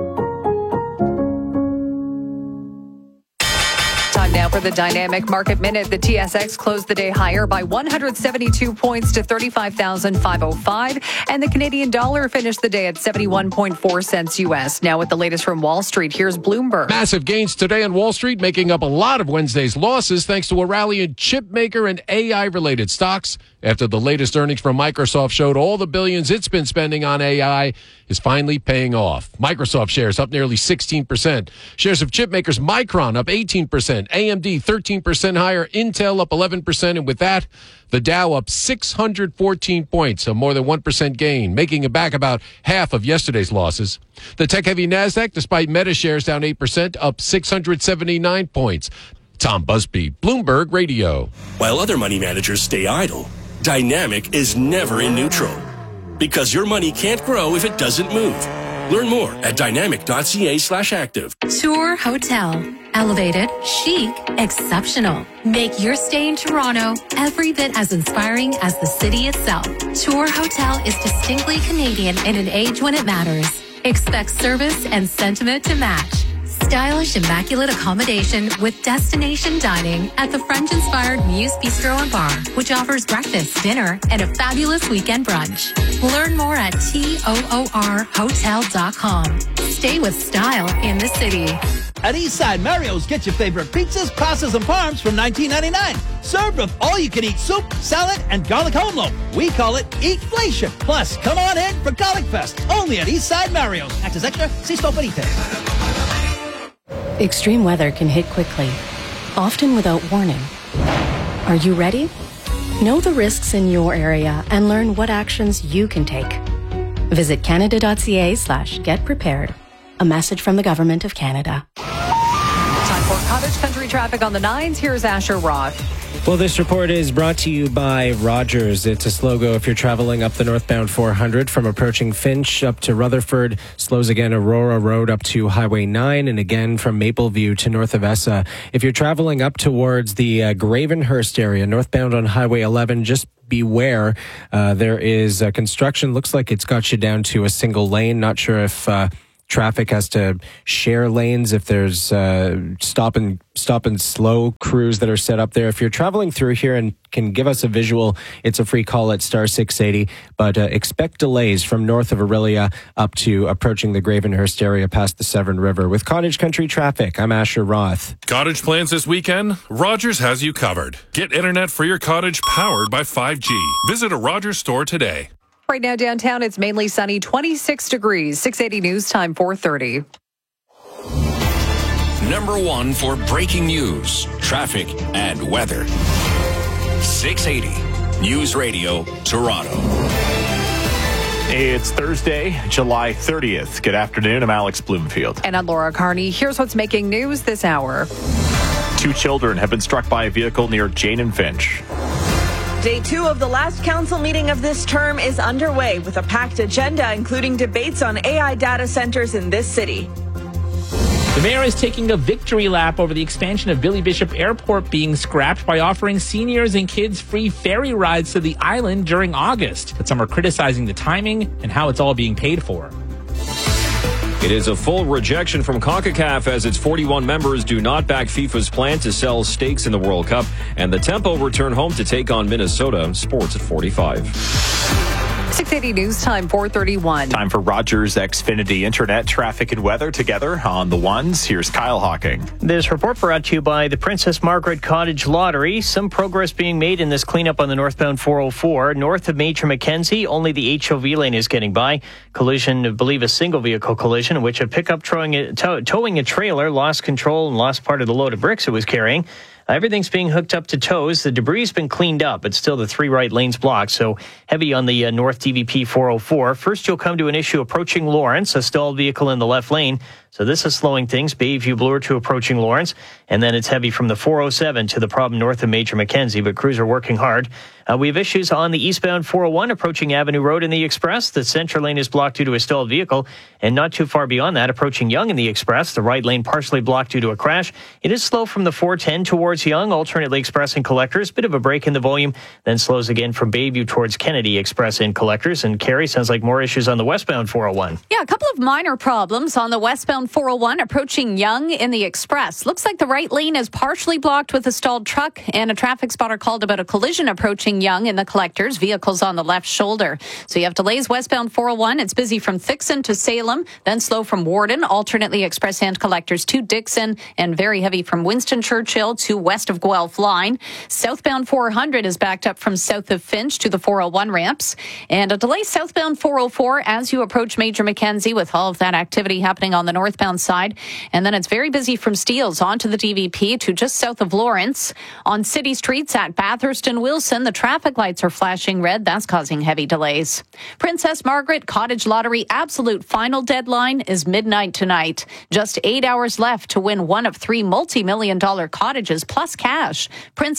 Now for the Dynamic Market Minute. The TSX closed the day higher by 172 points to 35,505. And the Canadian dollar finished the day at 71.4 cents U.S. Now with the latest from Wall Street, here's Bloomberg. Massive gains today on Wall Street, making up a lot of Wednesday's losses thanks to a rally in chip maker and AI-related stocks. After the latest earnings from Microsoft showed all the billions it's been spending on AI is finally paying off. Microsoft shares up nearly 16%. Shares of chipmakers Micron up 18%. AMD 13% higher. Intel up 11%. And with that, the Dow up 614 points, a more than 1% gain, making it back about half of yesterday's losses. The tech-heavy NASDAQ, despite Meta shares down 8%, up 679 points. Tom Busby, Bloomberg Radio. While other money managers stay idle, Dynamic is never in neutral. Because your money can't grow if it doesn't move. Learn more at dynamic.ca/active. Tour Hotel. Elevated, chic, exceptional. Make your stay in Toronto every bit as inspiring as the city itself. Tour Hotel is distinctly Canadian in an age when it matters. Expect service and sentiment to match. Stylish, immaculate accommodation with destination dining at the French-inspired Muse Bistro and Bar, which offers breakfast, dinner, and a fabulous weekend brunch. Learn more at TOORhotel.com. Stay with style in the city. At Eastside Mario's, get your favorite pizzas, pastas, and parms from $19.99. Served with all-you-can-eat soup, salad, and garlic home loaf. We call it Eatflation. Plus, come on in for Garlic Fest. Only at Eastside Mario's. Access extra. See store for details. Extreme weather can hit quickly, often without warning. Are you ready? Know the risks in your area and learn what actions you can take. Visit canada.ca/getprepared. A message from the Government of Canada. Time for Cottage Country traffic on the 9s. Here's Asher Roth. Well, this report is brought to you by Rogers. It's a slow go if you're traveling up the northbound 400 from approaching Finch up to Rutherford. Slows again Aurora Road up to Highway 9 and again from Mapleview to north of Essa. If you're traveling up towards the Gravenhurst area, northbound on Highway 11, just beware. There is construction. Looks like it's got you down to a single lane. Not sure if traffic has to share lanes, if there's stop and slow crews that are set up there. If you're traveling through here and can give us a visual, it's a free call at star 680. But expect delays from north of Orillia up to approaching the Gravenhurst area past the Severn River. With Cottage Country traffic, I'm Asher Roth. Cottage plans this weekend? Rogers has you covered. Get internet for your cottage powered by 5G. Visit a Rogers store today. Right now downtown, it's mainly sunny, 26 degrees, 680 news time, 4:30. Number one for breaking news, traffic, and weather. 680 News Radio, Toronto. It's Thursday, July 30th. Good afternoon. I'm Alex Bloomfield. And I'm Laura Carney. Here's what's making news this hour. 2 children have been struck by a vehicle near Jane and Finch. Day 2 of the last council meeting of this term is underway with a packed agenda, including debates on AI data centers in this city. The mayor is taking a victory lap over the expansion of Billy Bishop Airport being scrapped by offering seniors and kids free ferry rides to the island during August. But some are criticizing the timing and how it's all being paid for. It is a full rejection from CONCACAF as its 41 members do not back FIFA's plan to sell stakes in the World Cup. And the Tempo return home to take on Minnesota. Sports at 45. 680 news time, 4:31. Time for Rogers Xfinity Internet traffic and weather together on the ones. Here's Kyle Hawking. This report brought to you by the Princess Margaret Cottage Lottery. Some progress being made in this cleanup on the northbound 404. North of Major Mackenzie, only the HOV lane is getting by. Collision, I believe a single vehicle collision in which a pickup towing a trailer lost control and lost part of the load of bricks it was carrying. Everything's being hooked up to tows. The debris has been cleaned up, but still the 3 right lanes blocked. So heavy on the North DVP 404. First, you'll come to an issue approaching Lawrence, a stalled vehicle in the left lane. So this is slowing things. Bayview Bloor to approaching Lawrence. And then it's heavy from the 407 to the problem north of Major Mackenzie, but crews are working hard. We have issues on the eastbound 401 approaching Avenue Road in the Express. The center lane is blocked due to a stalled vehicle. And not too far beyond that, approaching Yonge in the Express. The right lane partially blocked due to a crash. It is slow from the 410 towards Yonge, alternately Express and Collectors. Bit of a break in the volume, then slows again from Bayview towards Kennedy, Express and Collectors. And Carrie, sounds like more issues on the westbound 401. Yeah, a couple of minor problems on the westbound 401 approaching Yonge in the Express. Looks like the right lane is partially blocked with a stalled truck, and a traffic spotter called about a collision approaching Yonge in the Collectors. Vehicles on the left shoulder. So you have delays westbound 401. It's busy from Thixon to Salem, then slow from Warden, alternately Express and Collectors to Dixon, and very heavy from Winston Churchill to west of Guelph line. Southbound 400 is backed up from south of Finch to the 401 ramps, and a delay southbound 404 as you approach Major Mackenzie with all of that activity happening on the northbound side. And then it's very busy from Steeles onto the DVP to just south of Lawrence. On city streets at Bathurst and Wilson, the traffic lights are flashing red. That's causing heavy delays. Princess Margaret Cottage Lottery absolute final deadline is midnight tonight. Just 8 hours left to win one of 3 multi-million-dollar cottages plus cash.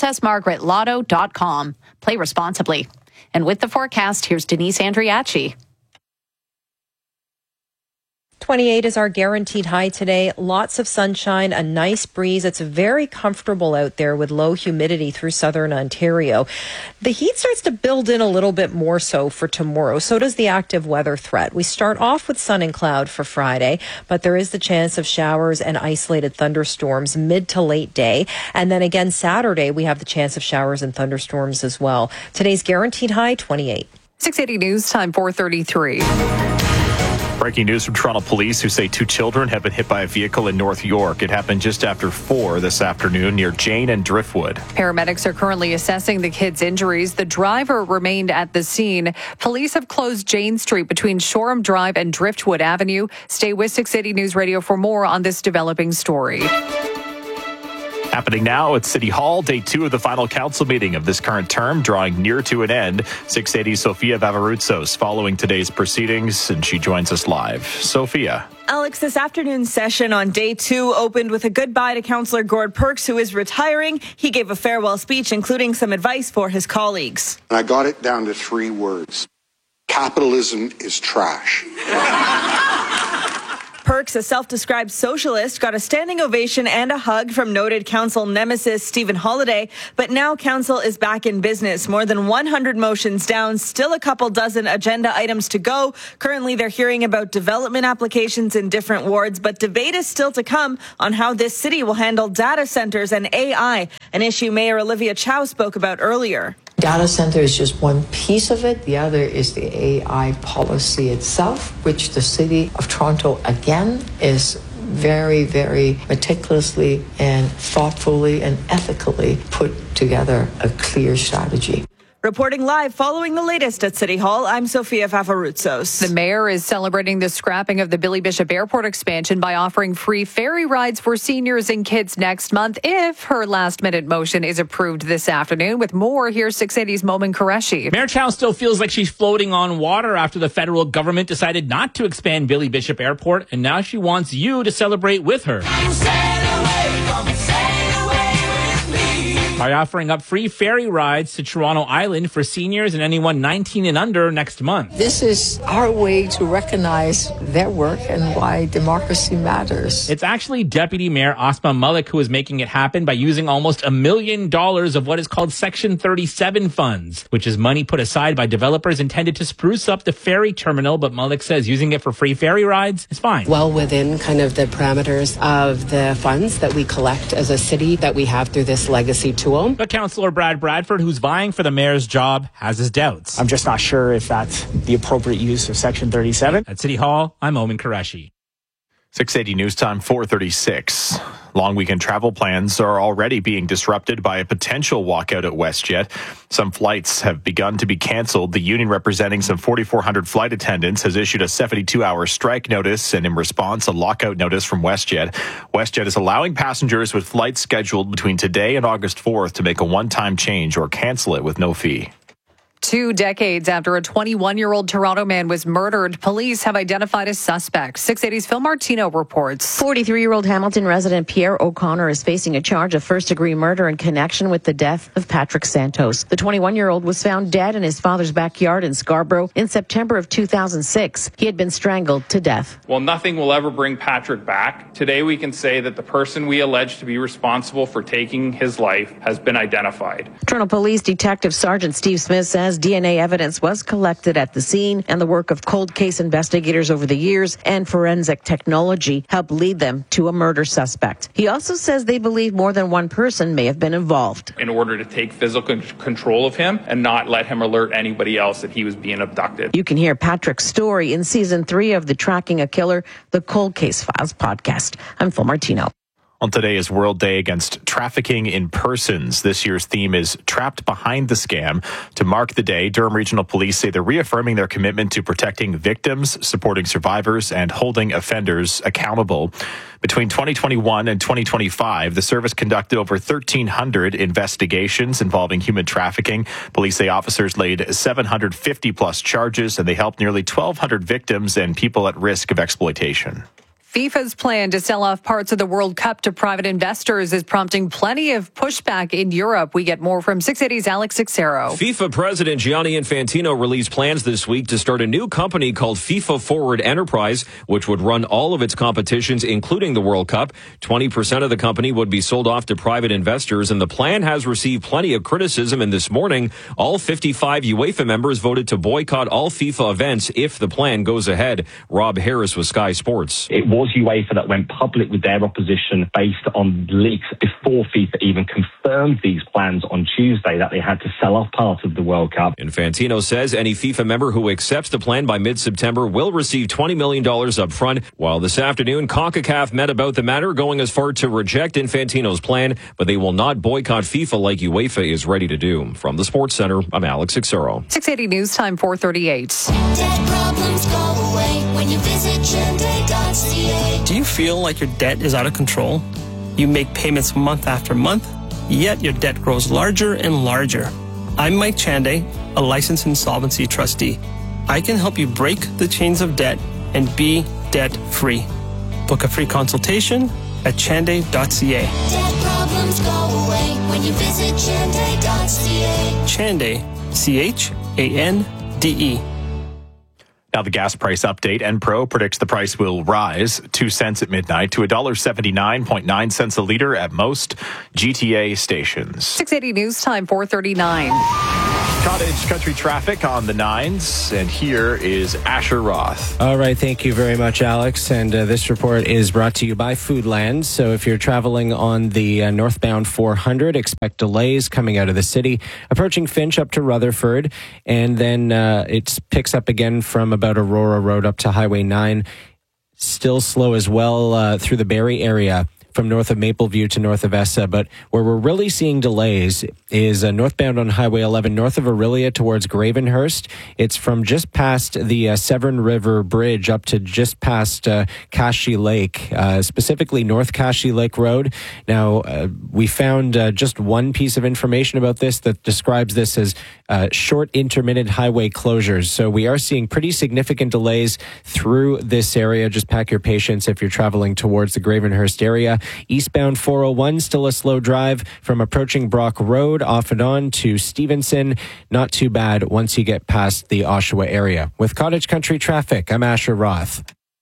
PrincessMargaretLotto.com. Play responsibly. And with the forecast, here's Denise Andriachi. 28 is our guaranteed high today. Lots of sunshine, a nice breeze. It's very comfortable out there with low humidity through southern Ontario. The heat starts to build in a little bit more so for tomorrow. So does the active weather threat. We start off with sun and cloud for Friday, but there is the chance of showers and isolated thunderstorms mid to late day. And then again, Saturday, we have the chance of showers and thunderstorms as well. Today's guaranteed high, 28. 680 News Time, 4:33. Breaking news from Toronto Police, who say 2 children have been hit by a vehicle in North York. It happened just after 4 this afternoon near Jane and Driftwood. Paramedics are currently assessing the kids' injuries. The driver remained at the scene. Police have closed Jane Street between Shoreham Drive and Driftwood Avenue. Stay with 680 News Radio for more on this developing story. Happening now at City Hall, day 2 of the final council meeting of this current term, drawing near to an end. 680's Sofia Vavaroutsos following today's proceedings, and she joins us live. Sophia. Alex, this afternoon's session on day 2 opened with a goodbye to Councillor Gord Perks, who is retiring. He gave a farewell speech, including some advice for his colleagues. I got it down to 3 words. Capitalism is trash. Perks, a self-described socialist, got a standing ovation and a hug from noted council nemesis Stephen Holiday. But now council is back in business. More than 100 motions down, still a couple dozen agenda items to go. Currently, they're hearing about development applications in different wards, but debate is still to come on how this city will handle data centers and AI, an issue Mayor Olivia Chow spoke about earlier. Data center is just one piece of it. The other is the AI policy itself, which the City of Toronto, again, is very, very meticulously and thoughtfully and ethically put together a clear strategy. Reporting live following the latest at City Hall, I'm Sofia Vavaroutsos. The mayor is celebrating the scrapping of the Billy Bishop Airport expansion by offering free ferry rides for seniors and kids next month if her last-minute motion is approved this afternoon. With more, here's 680's Momin Qureshi. Mayor Chow still feels like she's floating on water after the federal government decided not to expand Billy Bishop Airport, and now she wants you to celebrate with her. By offering up free ferry rides to Toronto Island for seniors and anyone 19 and under next month. This is our way to recognize their work and why democracy matters. It's actually Deputy Mayor Asma Malik who is making it happen by using almost $1 million of what is called Section 37 funds, which is money put aside by developers intended to spruce up the ferry terminal. But Malik says using it for free ferry rides is fine. Well within kind of the parameters of the funds that we collect as a city that we have through this legacy tool. But Councillor Brad Bradford, who's vying for the mayor's job, has his doubts. I'm just not sure if that's the appropriate use of Section 37. At City Hall, I'm Omen Qureshi. 680 News Time, 4:36. Long weekend travel plans are already being disrupted by a potential walkout at WestJet. Some flights have begun to be canceled. The union representing some 4,400 flight attendants has issued a 72-hour strike notice, and in response, a lockout notice from WestJet. WestJet is allowing passengers with flights scheduled between today and August 4th to make a one-time change or cancel it with no fee. 2 decades after a 21-year-old Toronto man was murdered, police have identified a suspect. 680's Phil Martino reports. 43-year-old Hamilton resident Pierre O'Connor is facing a charge of first-degree murder in connection with the death of Patrick Santos. The 21-year-old was found dead in his father's backyard in Scarborough in September of 2006. He had been strangled to death. While nothing will ever bring Patrick back, today we can say that the person we allege to be responsible for taking his life has been identified. Toronto Police Detective Sergeant Steve Smith says DNA evidence was collected at the scene, and the work of cold case investigators over the years and forensic technology helped lead them to a murder suspect. He also says they believe more than one person may have been involved. In order to take physical control of him and not let him alert anybody else that he was being abducted. You can hear Patrick's story in Season 3 of the Tracking a Killer, the Cold Case Files podcast. I'm Phil Martino. On today is World Day Against Trafficking in Persons. This year's theme is Trapped Behind the Scam. To mark the day, Durham Regional Police say they're reaffirming their commitment to protecting victims, supporting survivors, and holding offenders accountable. Between 2021 and 2025, the service conducted over 1,300 investigations involving human trafficking. Police say officers laid 750 plus charges, and they helped nearly 1,200 victims and people at risk of exploitation. FIFA's plan to sell off parts of the World Cup to private investors is prompting plenty of pushback in Europe. We get more from 680's Alex Sixero. FIFA President Gianni Infantino released plans this week to start a new company called FIFA Forward Enterprise, which would run all of its competitions, including the World Cup. 20% of the company would be sold off to private investors, and the plan has received plenty of criticism. And this morning, all 55 UEFA members voted to boycott all FIFA events if the plan goes ahead. Rob Harris with Sky Sports. It was UEFA that went public with their opposition based on leaks before FIFA even confirmed these plans on Tuesday that they had to sell off part of the World Cup. Infantino says any FIFA member who accepts the plan by mid-September will receive $20 million up front. While this afternoon, CONCACAF met about the matter, going as far to reject Infantino's plan, but they will not boycott FIFA like UEFA is ready to do. From the Sports Center, I'm Alex Sixero. 680 News Time 438. Debt problems go away when you visit Chande.ca. Do you feel like your debt is out of control? You make payments month after month, yet your debt grows larger and larger. I'm Mike Chande, a licensed insolvency trustee. I can help you break the chains of debt and be debt-free. Book a free consultation at Chande.ca. Debt problems go away when you visit Chande.ca. Chande, C-H-A-N-D-E. Now the gas price update. Enpro predicts the price will rise 2 cents at midnight to $1.79.9 cents a liter at most GTA stations. 680 News Time 439. Cottage country traffic on the 9s, and here is Asher Roth. All right, thank you very much, Alex. And this report is brought to you by Foodland. So if you're traveling on the northbound 400, expect delays coming out of the city, approaching Finch up to Rutherford, and then it picks up again from about Aurora Road up to Highway 9. Still slow as well through the Barrie area, from north of Mapleview to north of Essa. But where we're really seeing delays is northbound on Highway 11, north of Aurelia towards Gravenhurst. It's from just past the Severn River Bridge up to just past Kashi Lake, specifically North Kashi Lake Road. Now, we found just one piece of information about this that describes this as short intermittent highway closures. So we are seeing pretty significant delays through this area. Just pack your patience if you're traveling towards the Gravenhurst area. Eastbound 401, still a slow drive from approaching Brock Road off and on to Stevenson. Not too bad once you get past the Oshawa area. With Cottage Country traffic, I'm Asher Roth.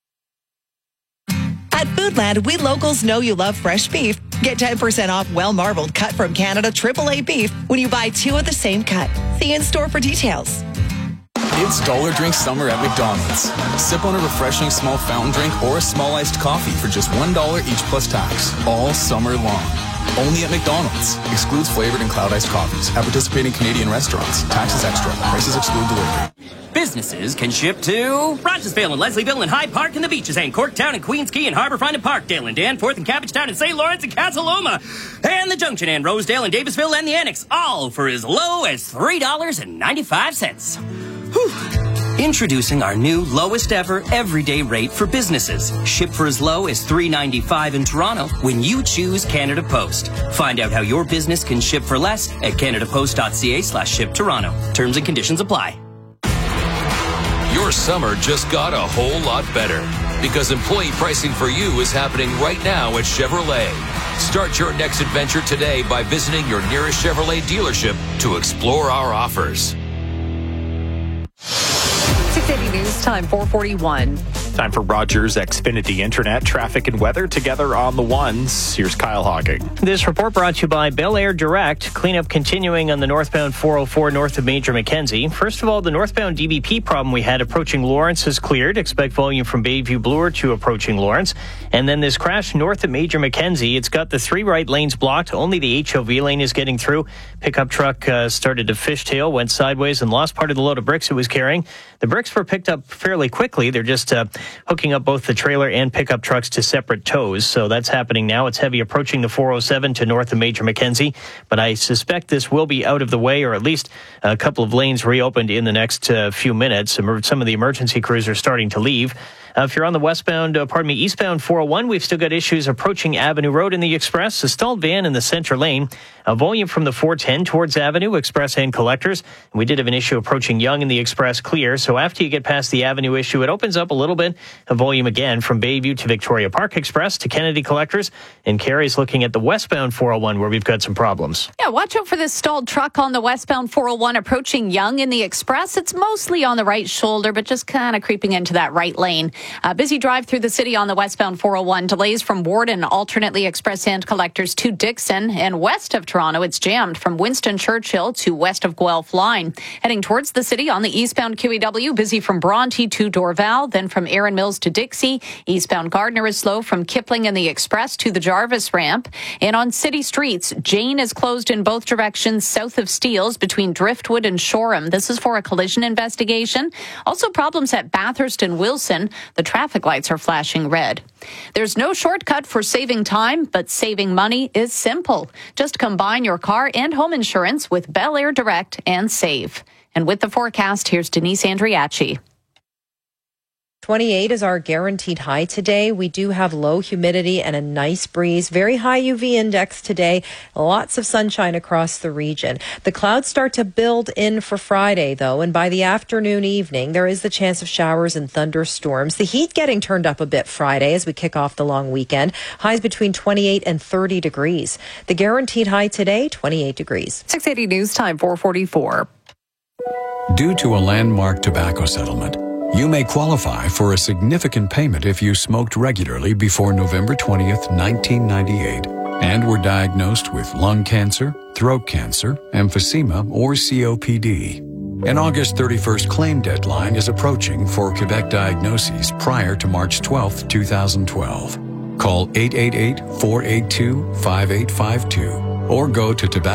At Foodland, we locals know you love fresh beef. Get 10% off well-marbled cut from Canada AAA beef when you buy 2 of the same cut. See in store for details. It's Dollar Drink Summer at McDonald's. Sip on a refreshing small fountain drink or a small iced coffee for just $1 each plus tax, all summer long. Only at McDonald's. Excludes flavored and cloud iced coffees. At participating Canadian restaurants. Taxes extra. Prices exclude delivery. Businesses can ship to Rochesville and Leslieville and Hyde Park and the beaches and Corktown and Queens Quay and Harbourfront and Parkdale and Danforth and Cabbagetown and St. Lawrence and Casa Loma and the Junction and Rosedale and Davisville and the Annex, all for as low as $3.95. Whew. Introducing our new lowest ever everyday rate for businesses. Ship for as low as $3.95 in Toronto when you choose Canada Post. Find out how your business can ship for less at canadapost.ca/ship Toronto. Terms and conditions apply. Your summer just got a whole lot better because employee pricing for you is happening right now at Chevrolet. Start your next adventure today by visiting your nearest Chevrolet dealership to explore our offers. 680 News Time 441. Time for Rogers Xfinity Internet, traffic and weather together on the ones. Here's Kyle Hocking. This report brought to you by Bel Air Direct. Cleanup continuing on the northbound 404 north of Major Mackenzie. First of all, the northbound DBP problem we had approaching Lawrence is cleared. Expect volume from Bayview Bloor to approaching Lawrence. And then this crash north of Major Mackenzie, it's got the 3 right lanes blocked. Only the HOV lane is getting through. Pickup truck started to fishtail, went sideways, and lost part of the load of bricks it was carrying. The bricks were picked up fairly quickly. They're just hooking up both the trailer and pickup trucks to separate tows. So that's happening now. It's heavy approaching the 407 to north of Major Mackenzie. But I suspect this will be out of the way, or at least a couple of lanes reopened in the next few minutes. Some of the emergency crews are starting to leave. If you're on the eastbound 401, we've still got issues approaching Avenue Road in the Express. A stalled van in the center lane. A volume from the 410 towards Avenue, Express and Collectors. And we did have an issue approaching Yonge in the Express clear. So after you get past the Avenue issue, it opens up a little bit. A volume again from Bayview to Victoria Park Express to Kennedy Collectors. And Carrie's looking at the westbound 401 where we've got some problems. Yeah, watch out for this stalled truck on the westbound 401 approaching Yonge in the Express. It's mostly on the right shoulder, but just kind of creeping into that right lane. Busy drive through the city on the westbound 401. Delays from Warden, alternately Express and Collectors to Dixon. And west of Toronto, it's jammed from Winston Churchill to west of Guelph Line. Heading towards the city on the eastbound QEW, busy from Bronte to Dorval, then from Erin Mills to Dixie. Eastbound Gardner is slow from Kipling and the Express to the Jarvis ramp. And on city streets, Jane is closed in both directions south of Steeles between Driftwood and Shoreham. This is for a collision investigation. Also problems at Bathurst and Wilson. The traffic lights are flashing red. There's no shortcut for saving time, but saving money is simple. Just combine your car and home insurance with Bel Air Direct and save. And with the forecast, here's Denise Andriachi. 28 is our guaranteed high today. We do have low humidity and a nice breeze. Very high UV index today. Lots of sunshine across the region. The clouds start to build in for Friday, though, and by the afternoon, evening, there is the chance of showers and thunderstorms. The heat getting turned up a bit Friday as we kick off the long weekend. Highs between 28 and 30 degrees. The guaranteed high today, 28 degrees. 680 News Time, 444. Due to a landmark tobacco settlement, you may qualify for a significant payment if you smoked regularly before November 20th, 1998, and were diagnosed with lung cancer, throat cancer, emphysema, or COPD. An August 31st claim deadline is approaching for Quebec diagnoses prior to March 12th, 2012. Call 888-482-5852 or go to tobacco